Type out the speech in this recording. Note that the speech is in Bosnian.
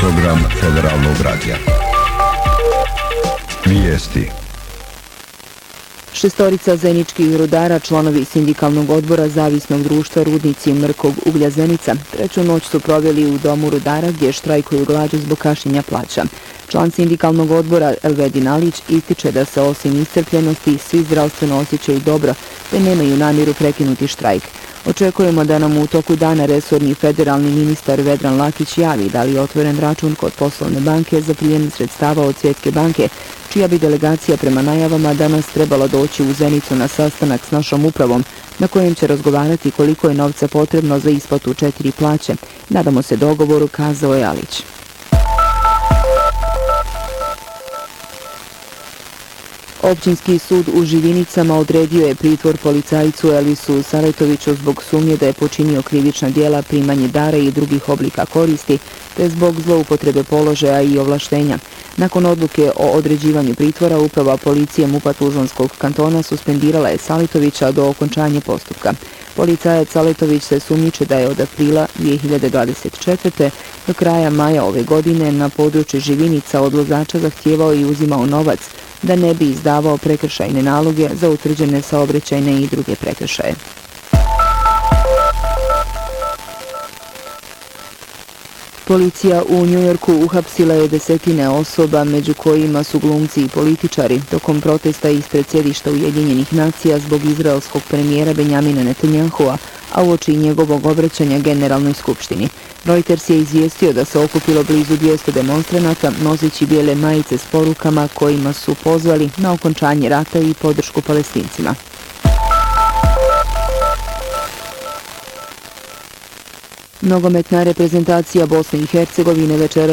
Program Federalnog radija. Vijesti. Šestorica zeničkih rudara, članovi sindikalnog odbora Zavisnog društva Rudnici Mrkog uglja Zenica, treću noć su proveli u domu rudara gdje štrajkuju glađu zbog kašnjenja plaća. Član sindikalnog odbora Elvedin Alić ističe da se osim iscrpljenosti svi zdravstveno osjećaju dobro, te nemaju namjeru prekinuti štrajk. Očekujemo da nam u toku dana resorni federalni ministar Vedran Lakić javi da li je otvoren račun kod poslovne banke za prijem sredstava od Svjetske banke, čija bi delegacija prema najavama danas trebala doći u Zenicu na sastanak s našom upravom, na kojem će razgovarati koliko je novca potrebno za isplatu 4 plaće. Nadamo se dogovoru, kazao je Alić. Općinski sud u Živinicama odredio je pritvor policajcu Elvisu Saletoviću zbog sumnje da je počinio krivična djela primanje dara i drugih oblika koristi, te zbog zloupotrebe položaja i ovlaštenja. Nakon odluke o određivanju pritvora, uprava policije MUP-a Tuzlanskog kantona suspendirala je Saletovića do okončanja postupka. Policajac Saletović se sumnjiči da je od aprila 2024. do kraja maja ove godine na području Živinica od vozača zahtijevao i uzimao novac, da ne bi izdavao prekršajne naloge za utvrđene saobraćajne i druge prekršaje. Policija u Njujorku uhapsila je desetine osoba, među kojima su glumci i političari, tokom protesta ispred sjedišta Ujedinjenih nacija zbog izraelskog premijera Benjamina Netanjahua, a uoči njegovog obraćanja Generalnoj skupštini. Reuters je izvijestio da se okupilo blizu 200 demonstranata, noseći bijele majice s porukama kojima su pozvali na okončanje rata i podršku Palestincima. Nogometna reprezentacija Bosne i Hercegovine večeras